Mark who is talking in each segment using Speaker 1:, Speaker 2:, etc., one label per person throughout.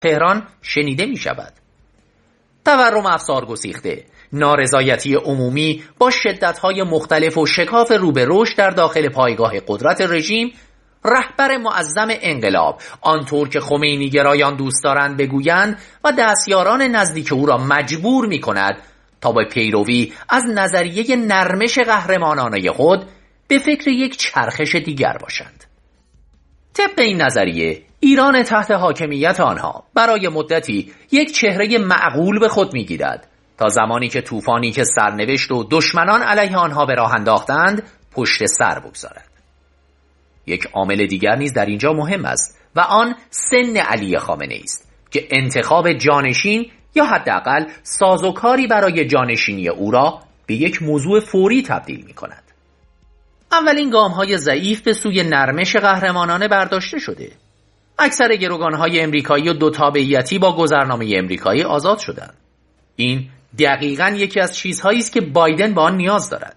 Speaker 1: تهران شنیده می شود. تورم افسار گسیخته، نارضایتی عمومی با شدت‌های مختلف و شکاف رو به رشد در داخل پایگاه قدرت رژیم، رهبر معظم انقلاب آنطور که خمینی گرایان دوست دارند بگویند و دستیاران نزدیک او را مجبور می کند تا با پیروی از نظریه نرمش قهرمانانه خود به فکر یک چرخش دیگر باشند. طبق این نظریه ایران تحت حاکمیت آنها برای مدتی یک چهره معقول به خود می گیرد تا زمانی که طوفانی که سرنوشت و دشمنان علیه آنها به راه انداختند پشت سر بگذارد. یک عامل دیگر نیز در اینجا مهم است و آن سن علی خامنه‌ای است که انتخاب جانشین یا حداقل سازوکاری برای جانشینی او را به یک موضوع فوری تبدیل می کند. اولین گام‌های ضعیف به سوی نرمش قهرمانانه برداشته شده. اکثر گروگان‌های امریکایی و دو تابعیتی با گذرنامه امریکایی آزاد شدند. این دقیقاً یکی از چیزهایی است که بایدن به آن نیاز دارد.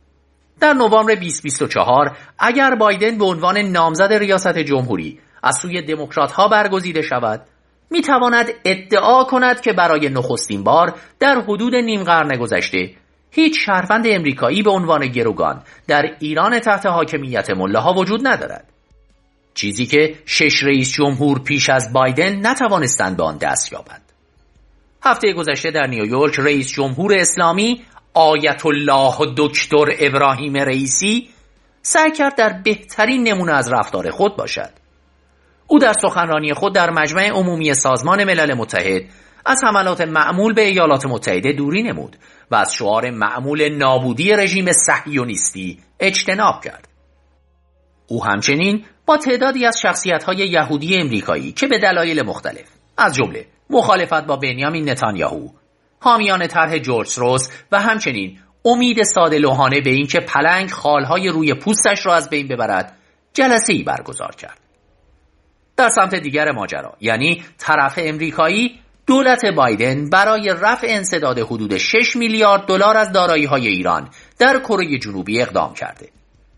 Speaker 1: در نوامبر 2024 اگر بایدن به عنوان نامزد ریاست جمهوری از سوی دموکرات‌ها برگزیده شود، می‌تواند ادعا کند که برای نخستین بار در حدود نیم قرن گذشته هیچ شهروند امریکایی به عنوان گروگان در ایران تحت حاکمیت ملاها وجود ندارد. چیزی که 6 رئیس جمهور پیش از بایدن نتوانستند به آن دست یابند. هفته گذشته در نیویورک رئیس جمهور اسلامی آیت الله دکتر ابراهیم رئیسی سعی کرد در بهترین نمونه از رفتار خود باشد. او در سخنرانی خود در مجمع عمومی سازمان ملل متحد از حملات معمول به ایالات متحده دوری نمود و از شعار معمول نابودی رژیم صهیونیستی اجتناب کرد. او همچنین با تعدادی از شخصیت‌های یهودی امریکایی که به دلایل مختلف از جمله مخالفت با بنیامین نتانیاهو، حامیان طرح جورج سوروس و همچنین امید ساده لوحانه به اینکه پلنگ خالهای روی پوستش را از بین ببرد، جلسه‌ای برگزار کرد. در سمت دیگر ماجرا، یعنی طرف امریکایی، دولت بایدن برای رفع انسداد حدود 6 میلیارد دلار از دارایی‌های ایران در کره جنوبی اقدام کرده.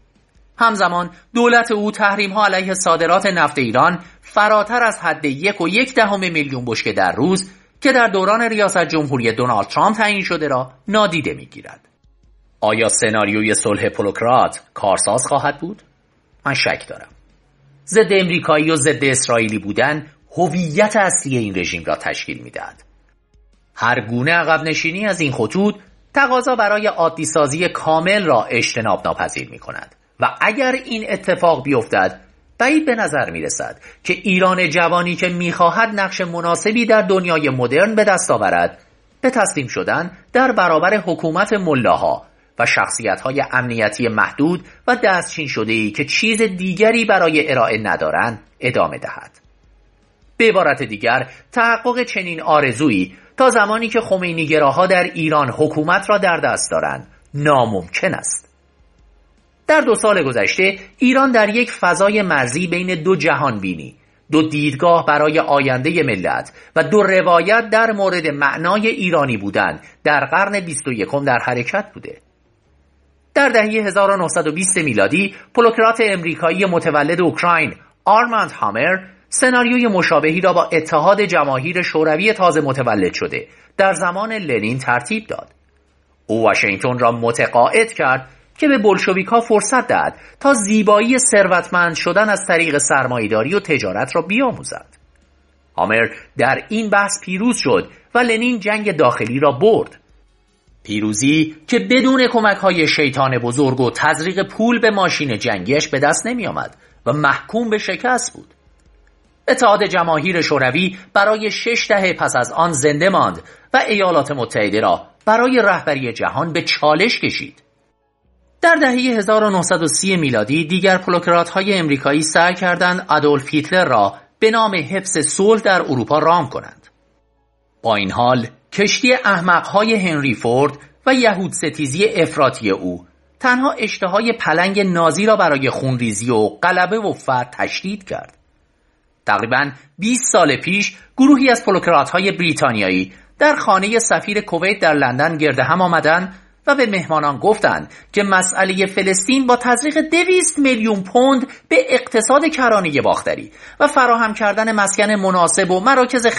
Speaker 1: همزمان دولت او تحریم‌ها علیه صادرات نفت ایران فراتر از حد 1.1 میلیون بشکه در روز که در دوران ریاست جمهوری دونالد ترامپ تعیین شده را نادیده می‌گیرد. آیا سناریوی صلح پولوکرات کارساز خواهد بود؟ من شک دارم. ضد امریکایی و ضد اسرائیلی بودن هویت اصلی این رژیم را تشکیل می‌دهد. هر گونه عقب نشینی از این خطوط تقاضا برای عادی سازی کامل را اجتناب ناپذیر می‌کند و اگر این اتفاق بیفتد بعید به نظر می‌رسد که ایران جوانی که می‌خواهد نقش مناسبی در دنیای مدرن به دست آورد به تسلیم شدن در برابر حکومت ملاها و شخصیت‌های امنیتی محدود و دستچین شده‌ای که چیز دیگری برای ارائه ندارند ادامه دهد. به عبارت دیگر تحقق چنین آرزویی تا زمانی که خمینی‌گراها در ایران حکومت را در دست دارند ناممکن است. در 2 سال گذشته ایران در یک فضای مرزی بین 2 جهان بینی، 2 دیدگاه برای آینده ملت و 2 روایت در مورد معنای ایرانی بودن در قرن 21 در حرکت بوده. در دهه 1920 میلادی پولوکرات امریکایی متولد اوکراین آرماند هامر سناریوی مشابهی را با اتحاد جماهیر شوروی تازه متولد شده در زمان لنین ترتیب داد. او واشنگتن را متقاعد کرد که به بولشویک‌ها فرصت دهد تا زیبایی ثروتمند شدن از طریق سرمایه‌داری و تجارت را بیاموزد. هامر در این بحث پیروز شد و لنین جنگ داخلی را برد. پیروزی که بدون کمک‌های شیطان بزرگ و تزریق پول به ماشین جنگیش به دست نمی آمد و محکوم به شکست بود. اتحاد جماهیر شوروی برای 6 دهه پس از آن زنده ماند و ایالات متحده را برای رهبری جهان به چالش کشید. در دهه 1930 میلادی دیگر پولوکرات‌های امریکایی سعی کردند آدولف هیتلر را به نام حفظ صلح در اروپا رام کنند. با این حال کشتی احمق‌های هنری فورد و یهود ستیزی افراطی او تنها اشتهای پلنگ نازی را برای خونریزی و غلبه و فتح تشدید کرد. تقریباً 20 سال پیش گروهی از پولوکرات‌های بریتانیایی در خانه سفیر کویت در لندن گرد هم آمدند و به مهمانان گفتند که مسئله فلسطین با تزریق 200 میلیون پوند به اقتصاد کرانه باختری و فراهم کردن مسکن مناسب و مراکز